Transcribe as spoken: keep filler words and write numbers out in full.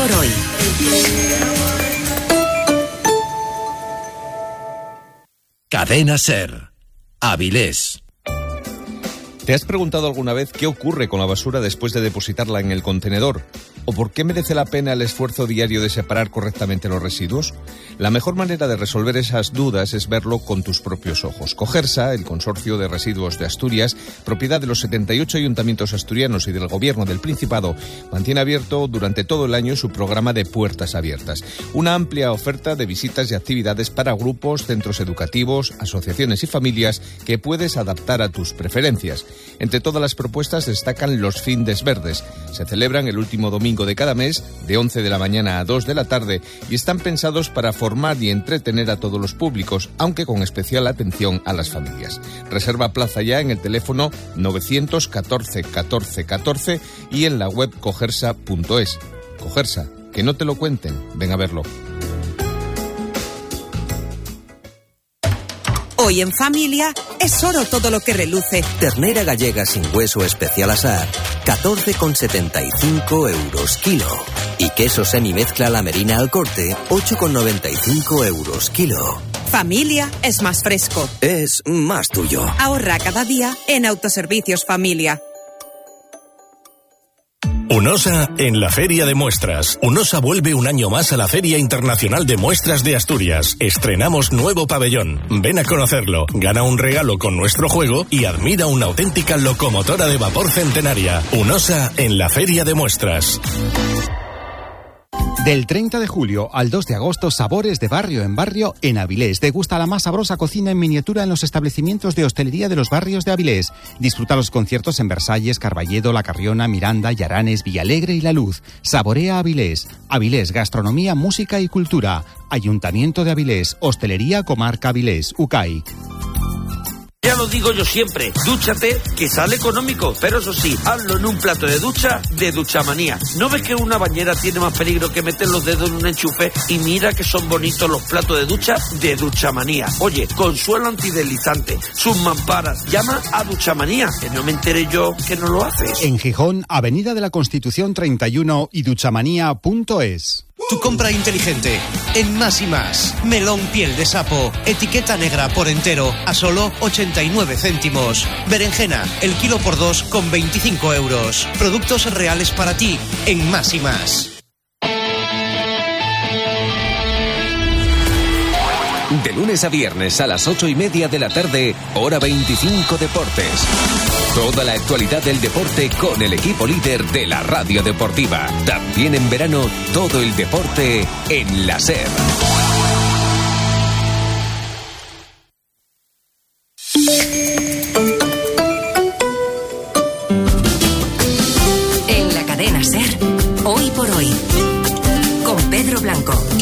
por hoy. Cadena SER. Avilés. ¿Te has preguntado alguna vez qué ocurre con la basura después de depositarla en el contenedor? ¿O por qué merece la pena el esfuerzo diario de separar correctamente los residuos? La mejor manera de resolver esas dudas es verlo con tus propios ojos. Cogersa, el Consorcio de Residuos de Asturias, propiedad de los setenta y ocho ayuntamientos asturianos y del Gobierno del Principado, mantiene abierto durante todo el año su programa de Puertas Abiertas. Una amplia oferta de visitas y actividades para grupos, centros educativos, asociaciones y familias que puedes adaptar a tus preferencias. Entre todas las propuestas destacan los Findes Verdes. Se celebran el último domingo de cada mes, de once de la mañana a dos de la tarde, y están pensados para formar y entretener a todos los públicos, aunque con especial atención a las familias. Reserva plaza ya en el teléfono novecientos catorce catorce catorce y en la web cogersa punto es. Cogersa, que no te lo cuenten, ven a verlo. Hoy en familia es oro todo lo que reluce. Ternera gallega sin hueso especial asar, catorce con setenta y cinco euros kilo. Y queso semimezcla la Merina al corte, ocho con noventa y cinco euros kilo. Familia es más fresco. Es más tuyo. Ahorra cada día en Autoservicios Familia. UNOSA en la Feria de Muestras. UNOSA vuelve un año más a la Feria Internacional de Muestras de Asturias. Estrenamos nuevo pabellón. Ven a conocerlo, gana un regalo con nuestro juego y admira una auténtica locomotora de vapor centenaria. UNOSA en la Feria de Muestras. Del treinta de julio al dos de agosto, sabores de barrio en barrio en Avilés. Degusta la más sabrosa cocina en miniatura en los establecimientos de hostelería de los barrios de Avilés. Disfruta los conciertos en Versalles, Carballedo, La Carriona, Miranda, Yaranes, Villalegre y La Luz. Saborea Avilés. Avilés, gastronomía, música y cultura. Ayuntamiento de Avilés, Hostelería Comarca Avilés, U C A I. Ya lo digo yo siempre, dúchate, que sale económico, pero eso sí, hazlo en un plato de ducha de Duchamanía. ¿No ves que una bañera tiene más peligro que meter los dedos en un enchufe? Y mira que son bonitos los platos de ducha de Duchamanía. Oye, con suelo antideslizante, sus mamparas, llama a Duchamanía, que no me enteré yo que no lo haces. En Gijón, Avenida de la Constitución treinta y uno y duchamanía punto es. Tu compra inteligente. En Más y Más. Melón piel de sapo. Etiqueta negra por entero. A solo ochenta y nueve céntimos. Berenjena. El kilo por dos con veinticinco euros. Productos reales para ti. En Más y Más. De lunes a viernes a las ocho y media de la tarde, hora veinticinco Deportes. Toda la actualidad del deporte con el equipo líder de la radio deportiva. También en verano, todo el deporte en la SER. En la cadena SER, hoy por hoy, con Pedro Blanco.